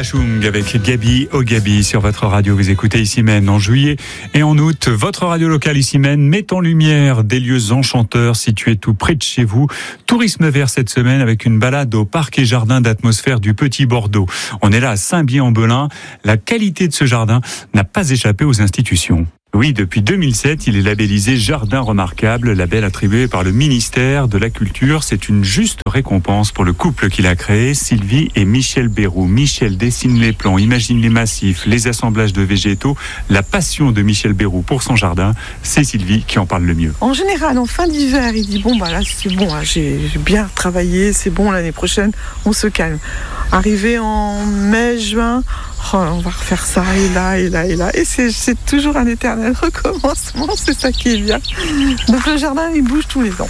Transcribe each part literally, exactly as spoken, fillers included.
Bachung avec Gabi au Gabi sur votre radio. Vous écoutez Ici Maine. En juillet et en août, votre radio locale Ici Maine met en lumière des lieux enchanteurs situés tout près de chez vous. Tourisme vert cette semaine avec une balade au parc et jardin d'atmosphère du Petit Bordeaux. On est là à Saint-Bier-en-Belin. La qualité de ce jardin n'a pas échappé aux institutions. Oui, depuis deux mille sept, il est labellisé Jardin Remarquable, label attribué par le ministère de la Culture. C'est une juste récompense pour le couple qui l'a créé, Sylvie et Michel Bérou. Michel dessine les plans, imagine les massifs, les assemblages de végétaux. La passion de Michel Bérou pour son jardin, c'est Sylvie qui en parle le mieux. En général, en fin d'hiver, il dit bon bah là c'est bon, là, j'ai, j'ai bien travaillé, c'est bon, l'année prochaine on se calme. Arrivé en mai, juin, oh, on va refaire ça et là et là et là, et c'est, c'est toujours un éternel recommencement, c'est ça qui est bien. Donc le jardin il bouge tous les ans.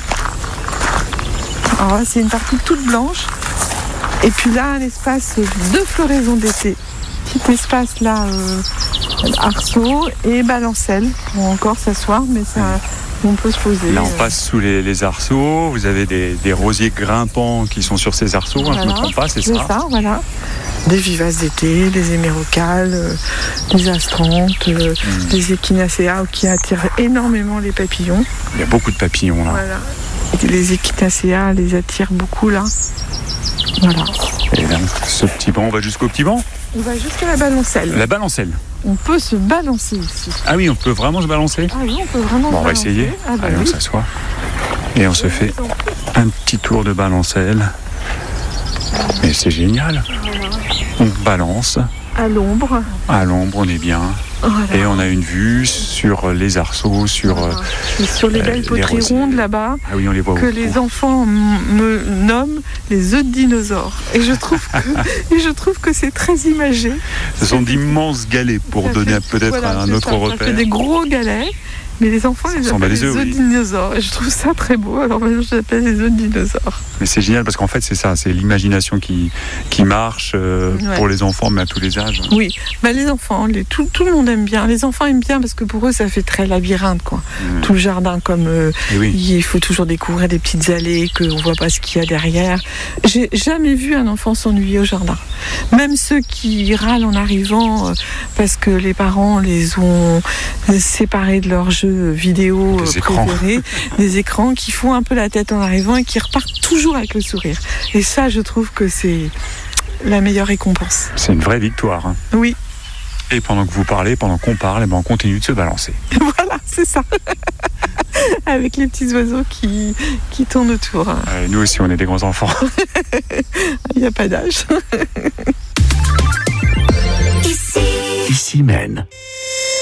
Alors là c'est une partie toute blanche, et puis là un espace de floraison d'été, petit espace là euh, arceaux et balancelle pour encore s'asseoir, mais ça on peut se poser. Là, on passe sous les, les arceaux. Vous avez des, des rosiers grimpants qui sont sur ces arceaux. Voilà. Hein, je ne me trompe pas, c'est, c'est ça. C'est ça, voilà. Des vivaces d'été, des hémérocales, euh, des astrantes, euh, mmh. des echinacéas qui attirent énormément les papillons. Il y a beaucoup de papillons là. Voilà. Et les echinacéas les attirent beaucoup là. Voilà. Et là, ce petit banc, on va jusqu'au petit banc ? On va jusqu'à la balancelle. La balancelle. On peut se balancer ici. Ah oui, on peut vraiment se balancer ? Ah oui, on peut vraiment bon, se balancer. On va essayer. Ah bah Allez, oui. on s'assoit. Et on se fait un petit tour de balancelle. Et c'est génial. Voilà. On balance. À l'ombre. À l'ombre, on est bien. Voilà. Et on a une vue sur les arceaux, sur, voilà. Et sur les belles euh, poteries rondes là-bas, ah oui, on les voit que beaucoup. Les enfants m- me nomment les œufs de dinosaures. Et je trouve que, et je trouve que c'est très imagé. Ce sont d'immenses galets pour ça donner fait, peut-être voilà, un autre ça, repère. Ça fait des gros galets. Mais les enfants les appellent les œufs de oui. dinosaures. Et je trouve ça très beau. Alors maintenant, je les appelle les œufs de dinosaures. Mais c'est génial parce qu'en fait, c'est ça. C'est l'imagination qui, qui marche euh, ouais. pour les enfants, mais à tous les âges. Oui. Bah, les enfants, les, tout, tout le monde aime bien. Les enfants aiment bien parce que pour eux, ça fait très labyrinthe, quoi. Mmh. Tout le jardin, comme euh, oui. il faut toujours découvrir des petites allées, qu'on ne voit pas ce qu'il y a derrière. J'ai jamais vu un enfant s'ennuyer au jardin. Même ceux qui râlent en arrivant euh, parce que les parents les ont séparés de leur jeu vidéo des préférés, écrans. des écrans qui font un peu la tête en arrivant et qui repartent toujours avec le sourire. Et ça, je trouve que c'est la meilleure récompense. C'est une vraie victoire. Hein. Oui. Et pendant que vous parlez, pendant qu'on parle, eh ben on continue de se balancer. Voilà, c'est ça. Avec les petits oiseaux qui, qui tournent autour. Euh, nous aussi, on est des grands enfants. Il n'y a pas d'âge. Ici Maine.